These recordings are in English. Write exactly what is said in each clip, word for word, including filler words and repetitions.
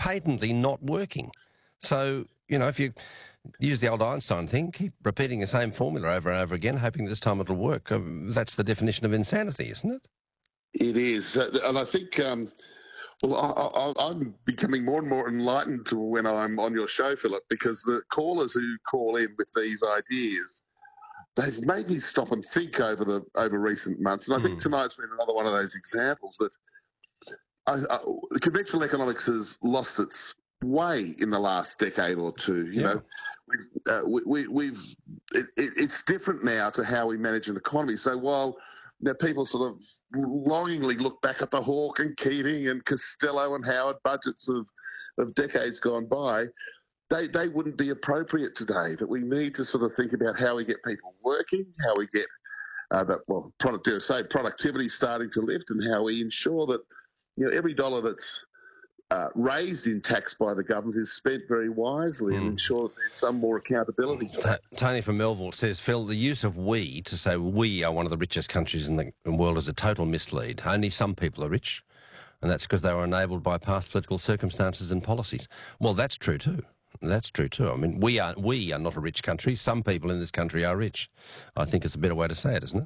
patently not working. So, you know, if you use the old Einstein thing, keep repeating the same formula over and over again, hoping this time it'll work. Um, that's the definition of insanity, isn't it? It is. Uh, and I think, um, well, I, I, I'm becoming more and more enlightened to when I'm on your show, Philip, because the callers who call in with these ideas, they've made me stop and think over the over recent months. And I think mm. tonight's been another one of those examples that I, I, conventional economics has lost its way in the last decade or two. You yeah. know, we, uh, we, we, we've it, it, it's different now to how we manage an economy. So while you know, people sort of longingly look back at the Hawke and Keating and Costello and Howard budgets of of decades gone by, they they wouldn't be appropriate today. That we need to sort of think about how we get people working, how we get uh, that well, product, dare I say, productivity starting to lift, and how we ensure that you know every dollar that's Uh, raised in tax by the government is spent very wisely mm. and ensure that there's some more accountability for that. Tony from Melville says, Phil, the use of we to say we are one of the richest countries in the world is a total mislead. Only some people are rich, and that's because they were enabled by past political circumstances and policies. Well, that's true too. That's true too. I mean, we are we are not a rich country. Some people in this country are rich. I think it's a better way to say it, isn't it?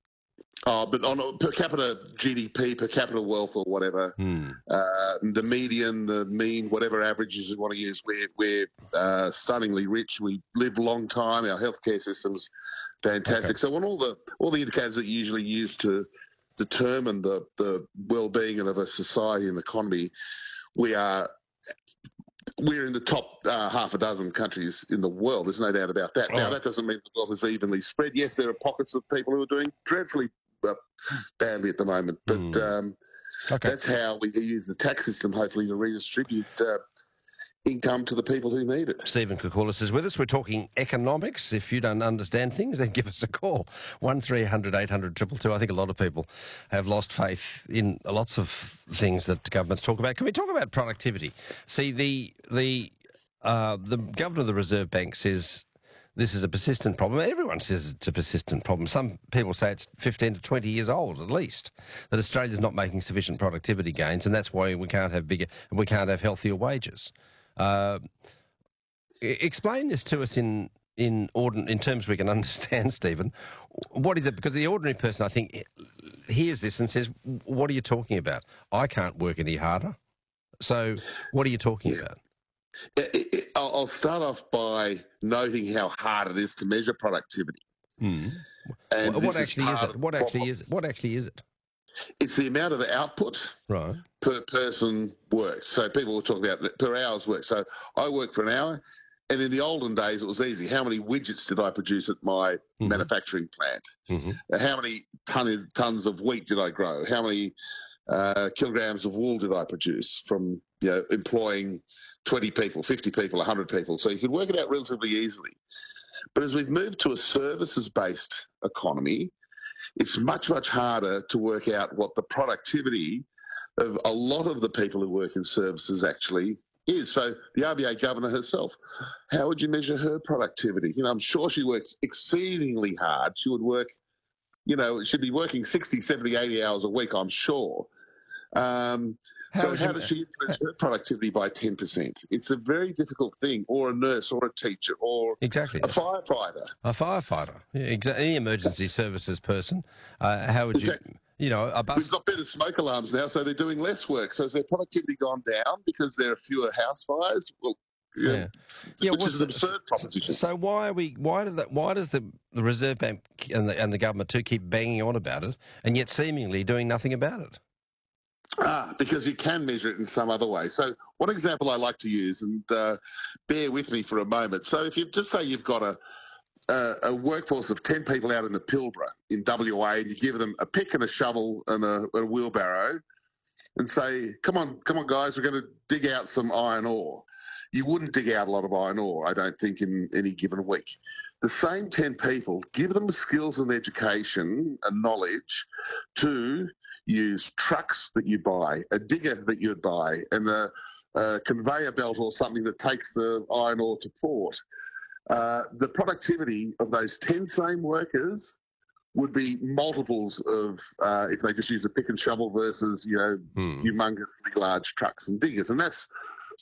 Oh, but on a per capita G D P, per capita wealth or whatever, hmm. uh, the median, the mean, whatever averages you want to use, we're, we're uh, stunningly rich. We live a long time. Our healthcare system's fantastic. Okay. So on all the all the indicators that you usually use to determine the, the well-being of a society and economy, we are we're in the top uh, half a dozen countries in the world. There's no doubt about that. Oh. Now, that doesn't mean the wealth is evenly spread. Yes, there are pockets of people who are doing dreadfully uh, badly at the moment, but mm. um, okay. that's how we use the tax system, hopefully, to redistribute uh, income to the people who need it. Stephen Koukoulas is with us. We're talking economics. If you don't understand things, then give us a call. one three hundred eight hundred two two two. I think a lot of people have lost faith in lots of things that governments talk about. Can we talk about productivity? See, the the uh, the governor of the Reserve Bank says this is a persistent problem. Everyone says it's a persistent problem. Some people say it's fifteen to twenty years old at least, that Australia's not making sufficient productivity gains, and that's why we can't have bigger, we can't have healthier wages. Uh, explain this to us in in ordin- in terms we can understand, Stephen. What is it? Because the ordinary person, I think, hears this and says, "What are you talking about? I can't work any harder." So, what are you talking yeah. about? It, it, I'll start off by noting how hard it is to measure productivity. Mm. And what, what actually is, is it? What actually is it? What actually is it? It's the amount of output right. per person worked. So people were talking about per hour's work. So I work for an hour, and in the olden days it was easy. How many widgets did I produce at my mm-hmm. manufacturing plant? Mm-hmm. How many ton, tons of wheat did I grow? How many uh, kilograms of wool did I produce from you know employing twenty people, fifty people, one hundred people? So you could work it out relatively easily. But as we've moved to a services-based economy, it's much, much harder to work out what the productivity of a lot of the people who work in services actually is. So the R B A governor herself, how would you measure her productivity? You know, I'm sure she works exceedingly hard. She would work, you know, she'd be working sixty, seventy, eighty hours a week, I'm sure. Um, how so how you, does she increase her productivity by ten percent? It's a very difficult thing. Or a nurse, or a teacher, or exactly a firefighter. A firefighter, yeah, exa- any emergency services person. Uh, how would exactly. you, you know, a bus... We've got better smoke alarms now, so they're doing less work. So has their productivity gone down because there are fewer house fires? Well, yeah, yeah. yeah which is an absurd proposition. So why are we? Why do that? Why does the, the Reserve Bank and the, and the government too keep banging on about it, and yet seemingly doing nothing about it? Ah, because you can measure it in some other way. So one example I like to use, and uh, bear with me for a moment. So if you just say you've got a, a, a workforce of ten people out in the Pilbara in W A, and you give them a pick and a shovel and a, a wheelbarrow and say, come on, come on, guys, we're going to dig out some iron ore. You wouldn't dig out a lot of iron ore, I don't think, in any given week. The same ten people, give them skills and education and knowledge to use trucks that you buy, a digger that you'd buy, and a, a conveyor belt or something that takes the iron ore to port. Uh, the productivity of those ten same workers would be multiples of uh, if they just use a pick and shovel versus, you know, hmm. humongously large trucks and diggers. And that's